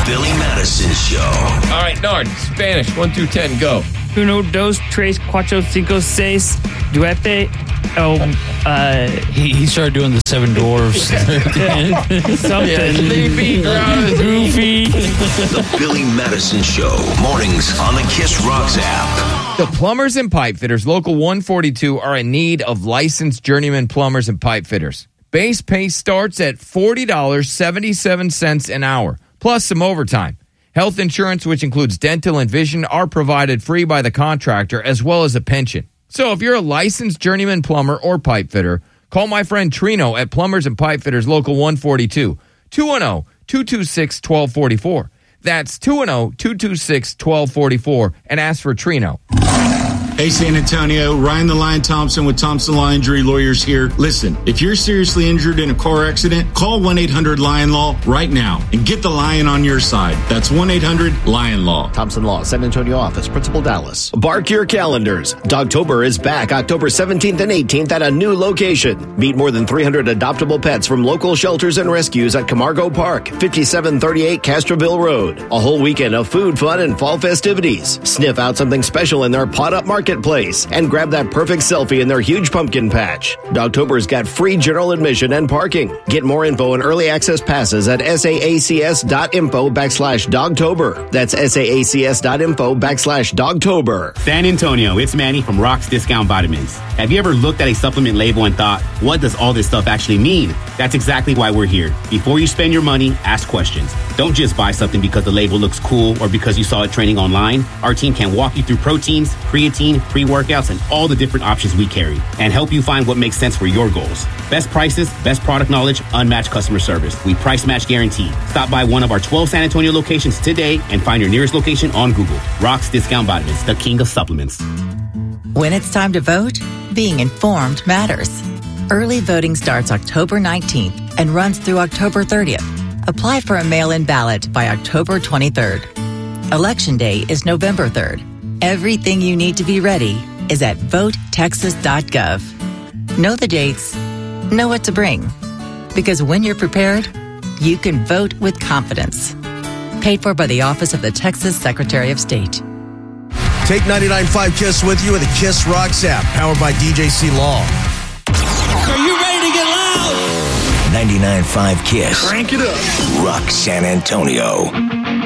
Billy Madison Show. All right, Nard, Spanish, 1 through 10, go. Uno, dos, tres, cuatro, cinco, seis, duepe. He started doing the Seven Dwarfs. Something. Sleepy, Goofy. The Billy Madison Show. Mornings on the Kiss Rocks app. The plumbers and pipe fitters, Local 142, are in need of licensed journeyman plumbers and pipe fitters. Base pay starts at $40.77 an hour, plus some overtime. Health insurance, which includes dental and vision, are provided free by the contractor, as well as a pension. So if you're a licensed journeyman plumber or pipe fitter, call my friend Trino at Plumbers and Pipe Fitters Local 142, 210-226-1244. That's 210-226-1244, and ask for Trino. Hey, San Antonio, Ryan the Lion Thompson with Thompson Law Injury Lawyers here. Listen, if you're seriously injured in a car accident, call 1-800-LION-LAW right now and get the lion on your side. That's 1-800-LION-LAW. Thompson Law, San Antonio office, Principal Dallas. Bark your calendars. Dogtober is back October 17th and 18th at a new location. Meet more than 300 adoptable pets from local shelters and rescues at Camargo Park, 5738 Castroville Road. A whole weekend of food, fun, and fall festivities. Sniff out something special in their pot-up marketplace and grab that perfect selfie in their huge pumpkin patch. Dogtober's got free general admission and parking. Get more info and early access passes at saacs.info/Dogtober. That's saacs.info/Dogtober. San Antonio, it's Manny from Rock's Discount Vitamins. Have you ever looked at a supplement label and thought, what does all this stuff actually mean? That's exactly why we're here. Before you spend your money, ask questions. Don't just buy something because the label looks cool or because you saw it trending online. Our team can walk you through proteins, creatine, pre-workouts, and all the different options we carry, and help you find what makes sense for your goals. Best prices, best product knowledge, unmatched customer service. We price match guaranteed. Stop by one of our 12 San Antonio locations today and find your nearest location on Google. Rock's Discount Vitamins, the king of supplements. When it's time to vote, being informed matters. Early voting starts October 19th and runs through October 30th. Apply for a mail-in ballot by October 23rd. Election Day is November 3rd. Everything you need to be ready is at votetexas.gov. Know the dates, know what to bring. Because when you're prepared, you can vote with confidence. Paid for by the Office of the Texas Secretary of State. Take 99.5 KISS with you with the KISS Rocks app, powered by DJC Law. Are you ready to get loud? 99.5 KISS. Crank it up. Rock San Antonio.